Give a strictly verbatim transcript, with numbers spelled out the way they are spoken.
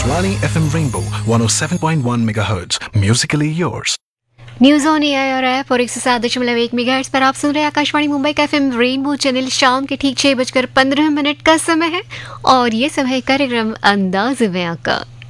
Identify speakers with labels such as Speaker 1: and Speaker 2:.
Speaker 1: Akashvani F M Rainbow one oh seven point one megahertz. Musically yours.
Speaker 2: News on AIR app और एक सौ सात दशमलव एक मेगाहर्ट्ज पर आप सुन रहे हैं आकाशवाणी मुंबई का एफएम रेनबो चैनल। शाम के ठीक छह बजकर पंद्रह मिनट का समय है और ये समय कार्यक्रम अंदाज़ बयां का।